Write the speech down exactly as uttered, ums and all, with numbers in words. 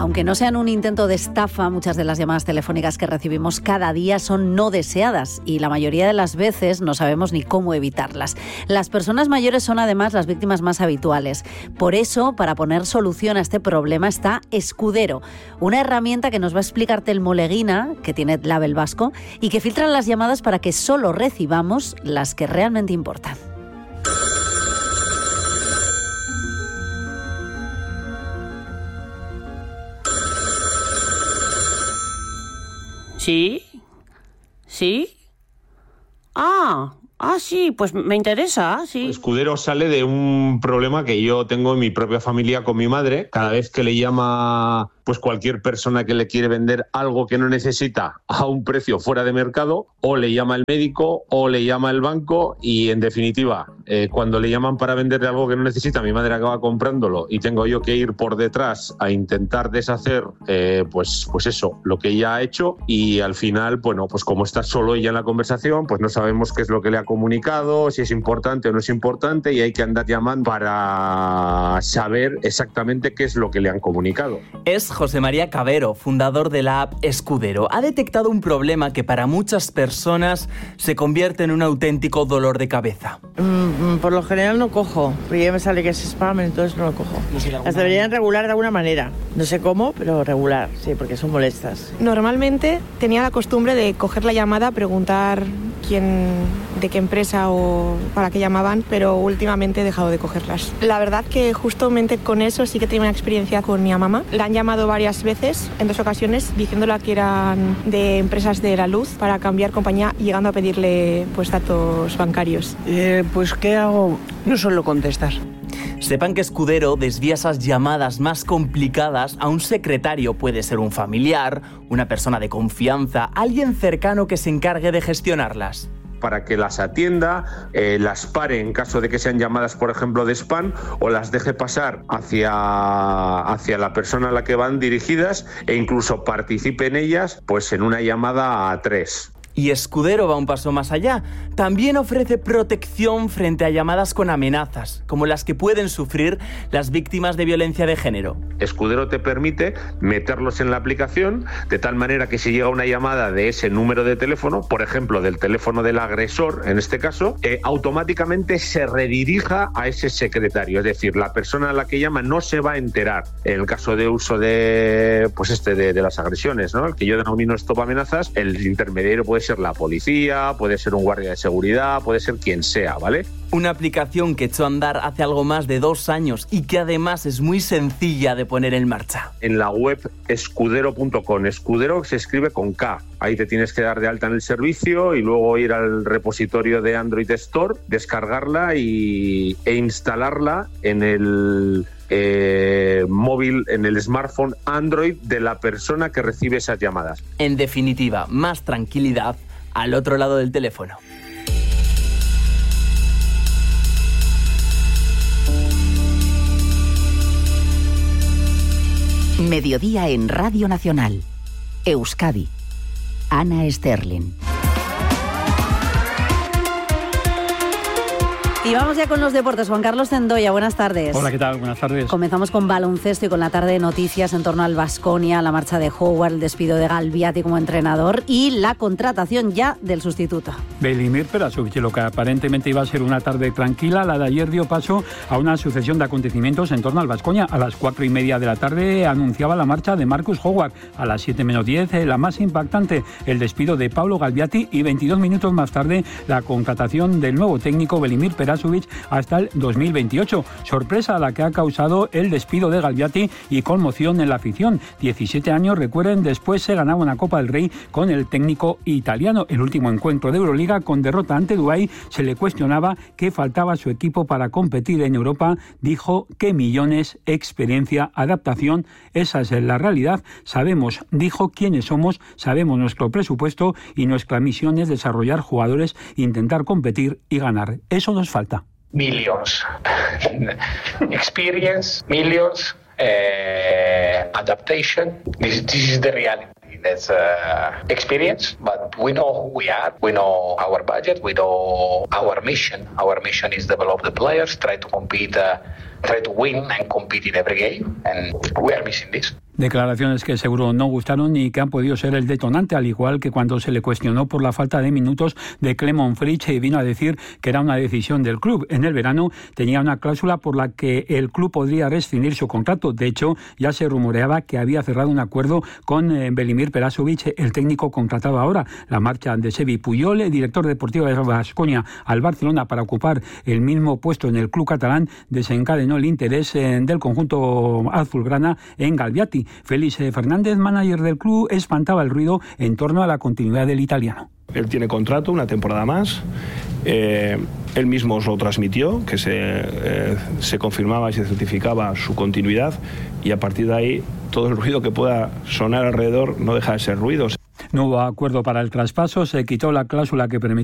Aunque no sean un intento de estafa, muchas de las llamadas telefónicas que recibimos cada día son no deseadas y la mayoría de las veces no sabemos ni cómo evitarlas. Las personas mayores son además las víctimas más habituales. Por eso, para poner solución a este problema está Escudero, una herramienta que nos va a explicar Telmo Leguina, que tiene label vasco, y que filtra las llamadas para que solo recibamos las que realmente importan. ¿Sí? ¿Sí? Ah, ah, sí, pues me interesa, sí. Escudero sale de un problema que yo tengo en mi propia familia con mi madre. Cada vez que le llama pues cualquier persona que le quiere vender algo que no necesita a un precio fuera de mercado, o le llama el médico o le llama el banco y, en definitiva, eh, cuando le llaman para venderle algo que no necesita, mi madre acaba comprándolo y tengo yo que ir por detrás a intentar deshacer eh, pues, pues eso, lo que ella ha hecho, y al final, bueno, pues como está solo ella en la conversación, pues no sabemos qué es lo que le ha comunicado, si es importante o no es importante, y hay que andar llamando para saber exactamente qué es lo que le han comunicado. Es José María Cabero, fundador de la app Escudero. Ha detectado un problema que para muchas personas se convierte en un auténtico dolor de cabeza. Mm, por lo general no cojo, porque ya me sale que es spam, entonces no lo cojo. No sé, las deberían regular de alguna manera. No sé cómo, pero regular, sí, porque son molestas. Normalmente tenía la costumbre de coger la llamada, preguntar quién, de qué empresa o para qué llamaban, pero últimamente he dejado de cogerlas. La verdad que justamente con eso sí que tenía una experiencia con mi mamá. La han llamado varias veces, en dos ocasiones, diciéndole que eran de empresas de la luz para cambiar compañía, llegando a pedirle pues datos bancarios. Eh, pues ¿qué hago? No suelo contestar. Sepan que Escudero desvía esas llamadas más complicadas a un secretario. Puede ser un familiar, una persona de confianza, alguien cercano que se encargue de gestionarlas. Para que las atienda, eh, las pare en caso de que sean llamadas, por ejemplo, de spam, o las deje pasar hacia, hacia la persona a la que van dirigidas, e incluso participe en ellas pues en una llamada a tres. Y Escudero va un paso más allá. También ofrece protección frente a llamadas con amenazas, como las que pueden sufrir las víctimas de violencia de género. Escudero te permite meterlos en la aplicación de tal manera que si llega una llamada de ese número de teléfono, por ejemplo, del teléfono del agresor, en este caso, eh, automáticamente se redirija a ese secretario. Es decir, la persona a la que llama no se va a enterar. En el caso de uso de, pues este, de, de las agresiones, ¿no? El que yo denomino stop amenazas, el intermediario puede ser la policía, puede ser un guardia de seguridad, puede ser quien sea, ¿vale? Una aplicación que echó a andar hace algo más de dos años y que además es muy sencilla de poner en marcha. En la web escudero punto com, Escudero se escribe con K. Ahí te tienes que dar de alta en el servicio y luego ir al repositorio de Android Store, descargarla y, e instalarla en el eh, móvil, en el smartphone Android de la persona que recibe esas llamadas. En definitiva, más tranquilidad al otro lado del teléfono. Mediodía en Radio Nacional. Euskadi. Ana Sterling. Y vamos ya con los deportes. Juan Carlos Zendoya, buenas tardes. Hola, ¿qué tal? Buenas tardes. Comenzamos con baloncesto y con la tarde de noticias en torno al Baskonia, la marcha de Howard, el despido de Galbiati como entrenador y la contratación ya del sustituto. Velimir Perasuvic, lo que aparentemente iba a ser una tarde tranquila, la de ayer dio paso a una sucesión de acontecimientos en torno al Baskonia. A las cuatro y media de la tarde anunciaba la marcha de Marcus Howard. A las siete menos diez, la más impactante, el despido de Paulo Galbiati, y veintidós minutos más tarde la contratación del nuevo técnico Velimir Perasuvic hasta el dos mil veintiocho. Sorpresa a la que ha causado el despido de Galbiati y conmoción en la afición. diecisiete años, recuerden, después se ganaba una Copa del Rey con el técnico italiano. El último encuentro de Euroliga con derrota ante Dubái, se le cuestionaba qué faltaba a su equipo para competir en Europa. Dijo que millones, experiencia, adaptación, esa es la realidad. Sabemos, dijo, quiénes somos, sabemos nuestro presupuesto y nuestra misión es desarrollar jugadores, intentar competir y ganar. Eso nos falta. Millions. Experience, millions, uh, adaptation. This, this is the reality. That's uh, experience, but we know who we are. We know our budget. We know our mission. Our mission is develop the players, try to compete uh, try to win and compete in every game, and we are missing this. Declaraciones que seguro no gustaron y que han podido ser el detonante, al igual que cuando se le cuestionó por la falta de minutos de Clement Fritsch y vino a decir que era una decisión del club. En el verano tenía una cláusula por la que el club podría rescindir su contrato. De hecho, ya se rumoreaba que había cerrado un acuerdo con eh, Velimir Perasovic, el técnico contratado ahora. La marcha de Xevi Puyol, el director deportivo de Baskonia, al Barcelona para ocupar el mismo puesto en el club catalán, desencadenó el interés eh, del conjunto azulgrana en Galbiati. Félix Fernández, manager del club, espantaba el ruido en torno a la continuidad del italiano. Él tiene contrato, una temporada más. Eh, él mismo os lo transmitió, que se, eh, se confirmaba y se certificaba su continuidad, y a partir de ahí todo el ruido que pueda sonar alrededor no deja de ser ruido. No hubo acuerdo para el traspaso, se quitó la cláusula que permitía